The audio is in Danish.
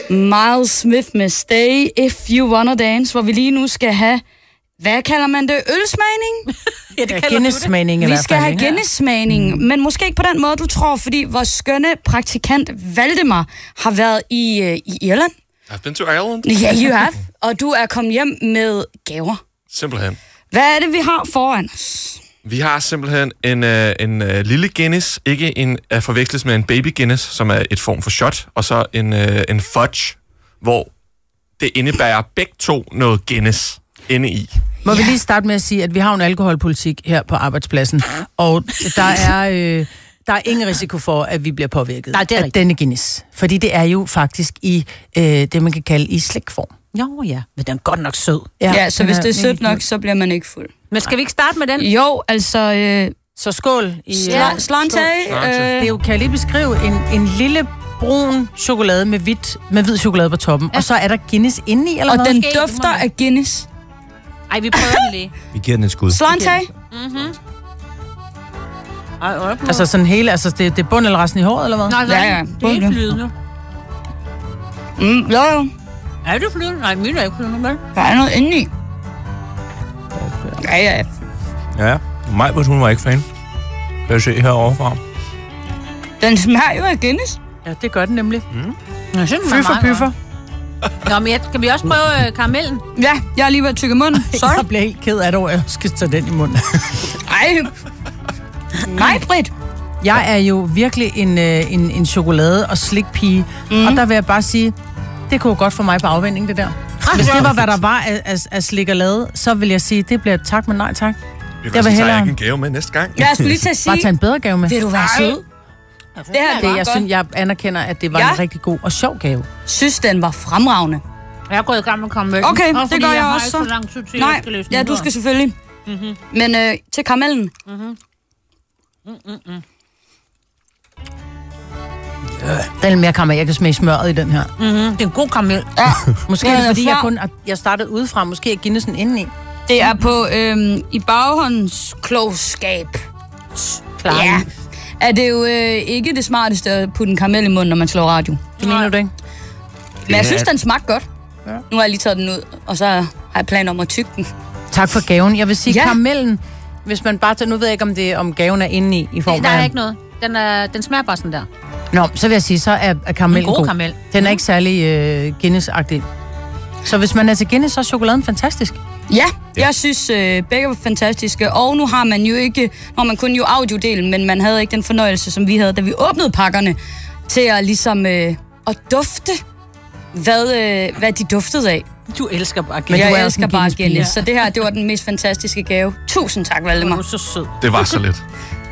Miles Smith med Stay If You Wanna Dance, hvor vi lige nu skal have, hvad kalder man det? Ølsmagning? Ja, det kalder Guinness-smagning i hvert fald. Vi skal have Guinness-smagning, men måske ikke på den måde, du tror, fordi vores skønne praktikant Valdemar har været i Irland. I've been to Ireland. Yeah, you have. Og du er kommet hjem med gaver. Simpelthen. Hvad er det, vi har foran os? Vi har simpelthen en lille Guinness, ikke en at forveksles med en baby Guinness, som er et form for shot, og så en fudge, hvor det indebærer begge to noget Guinness inde i. Må vi lige starte med at sige, at vi har en alkoholpolitik her på arbejdspladsen, og der er ingen risiko for, at vi bliver påvirket af denne Guinness. Fordi det er jo faktisk i det, man kan kalde i slikform. Jo, ja. Men den er godt nok sød. Ja, så hvis det er sødt nok, så bliver man ikke fuld. Men skal vi ikke starte med den? Jo, altså... Så skål. Slante. Det jo, kan jeg lige beskrive, en lille brun chokolade med hvid chokolade på toppen. Ja. Og så er der Guinness indeni, eller og noget? Og den dufter af Guinness. Ej, vi prøver den lige. Vi giver den et skud. Slante. Altså sådan hele, altså det er bund eller resten i håret, eller hvad? Nej, ja. Det er ikke flydende. Jo. Er det flydende? Nej, min er ikke flydende, vel? Der er noget indeni. Ja. Ja, Majbert, hun var ikke fan. Kan jeg se herovre fra. Den smager jo af Guinness. Ja, det gør den nemlig. Fyffer. Nå, men skal vi også prøve karamellen? Ja, jeg har lige været tyk i munden. Sorry. Jeg bliver helt ked af det, at jeg skal tage den i munden. Ej. Nej, Britt. Jeg er jo virkelig en chokolade- og slikpige, og der vil jeg bare sige, det kunne godt for mig på afvinding, det der. Hvis det var, hvad der var af slik og lade, så vil jeg sige, det bliver tak, men nej tak. Vi kan også tage en gave med næste gang. Jeg skulle lige til at sige... Bare tage en bedre gave med. Vil du være sød? Jeg anerkender, at det var en rigtig god og sjov gave. Synes, den var fremragende. Jeg er gået i gang med karamellen. Okay, det gør jeg også. Så lang tid til, nej, ja, du skal selvfølgelig. Men til karamellen. Den er mere karamel. Jeg kan smage smøret i den her. Det er en god karamel. Ja. Måske er det, fordi jeg startede udefra. Måske er Guinnessen indeni. Det er på i baghåndsklogskab. Ja. Er det jo ikke det smarteste at putte en karamel i munden, når man slår radio. Det mener du ikke? Men jeg synes, den smagte godt. Ja. Nu har jeg lige taget den ud, og så har jeg planer om at tygge den. Tak for gaven. Jeg vil sige, karamellen, hvis man bare tager... Nu ved jeg ikke, om gaven er inde i form af... Der er ikke noget. Den smager bare sådan der. Nå, så vil jeg sige, så er karamellen god. Karamel. Den er ikke særlig Guinness-agtig. Så hvis man er til Guinness, så er chokoladen fantastisk. Ja, jeg synes begge var fantastiske. Og nu har man jo ikke... Når man kun jo audiodelen, men man havde ikke den fornøjelse, som vi havde, da vi åbnede pakkerne, til at ligesom at dufte, hvad de duftede af. Du elsker bare Guinness. Men jeg elsker bare Guinness. Så det her, det var den mest fantastiske gave. Tusind tak, Valdemar. Du er så sød. Det var så lidt.